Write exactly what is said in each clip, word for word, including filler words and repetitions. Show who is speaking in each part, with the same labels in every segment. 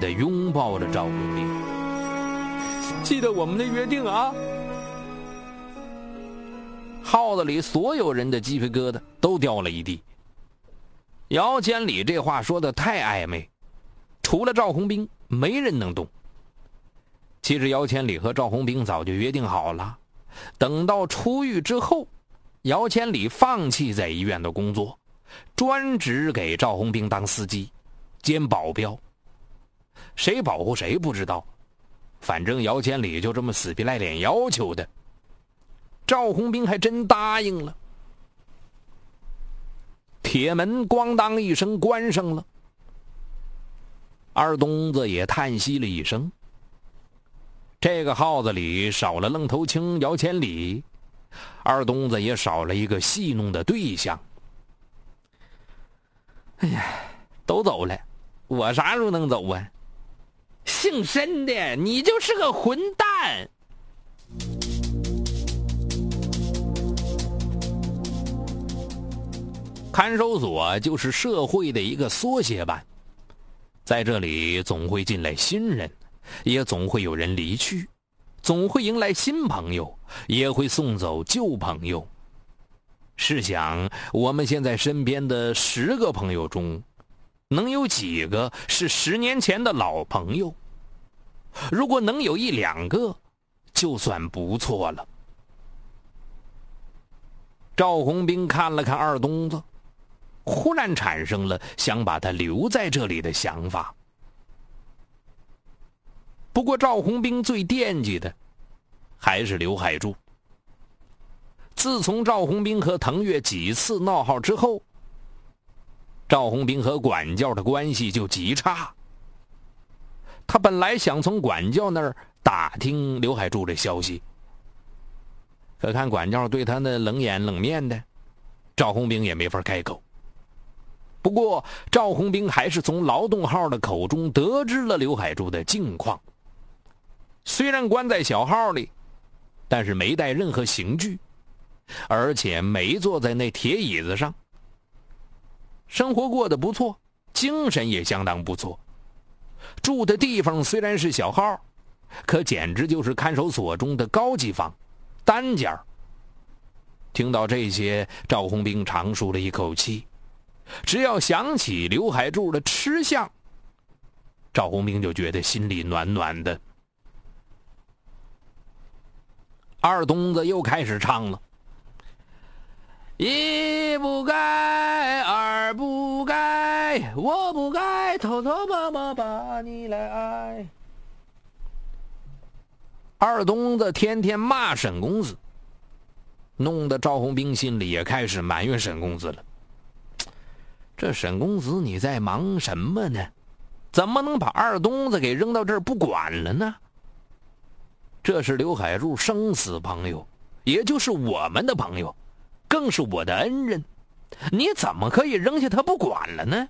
Speaker 1: 地拥抱着赵红兵。记得我们的约定啊！号子里所有人的鸡皮疙瘩都掉了一地。姚千里这话说的太暧昧，除了赵红兵，没人能动。其实姚千里和赵红兵早就约定好了，等到出狱之后，姚千里放弃在医院的工作，专职给赵红兵当司机兼保镖。谁保护谁不知道，反正姚千里就这么死皮赖脸要求的。赵红兵还真答应了。铁门咣当一声关上了，二东子也叹息了一声。这个号子里少了愣头青姚千里，二东子也少了一个戏弄的对象。哎呀，都走了，我啥时候能走啊？姓申的，你就是个混蛋！看守所就是社会的一个缩写版，在这里总会进来新人，也总会有人离去，总会迎来新朋友，也会送走旧朋友。试想，我们现在身边的十个朋友中，能有几个是十年前的老朋友？如果能有一两个，就算不错了。赵红兵看了看二东子，忽然产生了想把他留在这里的想法。不过赵红兵最惦记的还是刘海柱。自从赵红兵和腾越几次闹号之后，赵红兵和管教的关系就极差。他本来想从管教那儿打听刘海柱的消息，可看管教对他那冷眼冷面的，赵红兵也没法开口。不过赵红兵还是从劳动号的口中得知了刘海柱的近况。虽然关在小号里，但是没带任何刑具，而且没坐在那铁椅子上，生活过得不错，精神也相当不错。住的地方虽然是小号，可简直就是看守所中的高级房，单间。听到这些，赵红兵长舒了一口气。只要想起刘海柱的吃相，赵红兵就觉得心里暖暖的。二东子又开始唱了：一不该，二不该，我不该偷偷摸摸把你来爱。二东子天天骂沈公子，弄得赵红兵心里也开始埋怨沈公子了。这沈公子你在忙什么呢？怎么能把二东子给扔到这儿不管了呢？这是刘海柱生死朋友，也就是我们的朋友，更是我的恩人，你怎么可以扔下他不管了呢？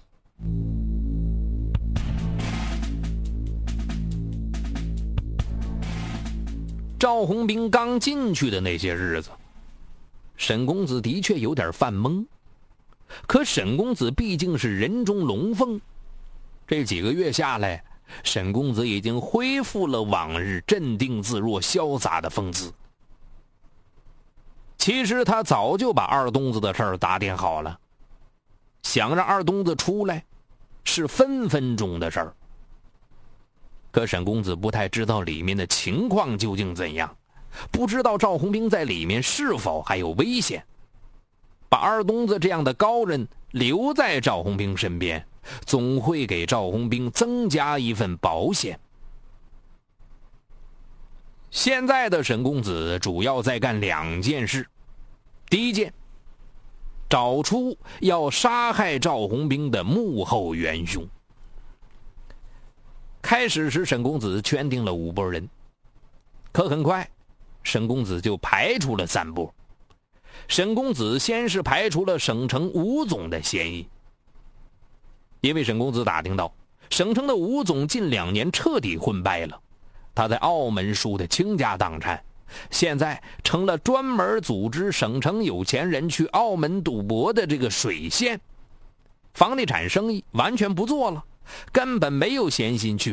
Speaker 1: 赵红兵刚进去的那些日子，沈公子的确有点犯懵。可沈公子毕竟是人中龙凤，这几个月下来，沈公子已经恢复了往日镇定自若、潇洒的风姿。其实他早就把二东子的事儿打点好了，想让二东子出来，是分分钟的事儿。可沈公子不太知道里面的情况究竟怎样，不知道赵红兵在里面是否还有危险。把二东子这样的高人留在赵红兵身边，总会给赵红兵增加一份保险。现在的沈公子主要在干两件事。第一件，找出要杀害赵红兵的幕后元凶。开始时沈公子圈定了五拨人，可很快沈公子就排除了三拨。沈公子先是排除了省城吴总的嫌疑，因为沈公子打听到省城的吴总近两年彻底昏败了，他在澳门输的倾家荡产，现在成了专门组织省城有钱人去澳门赌博的这个水线，房地产生意完全不做了，根本没有闲心去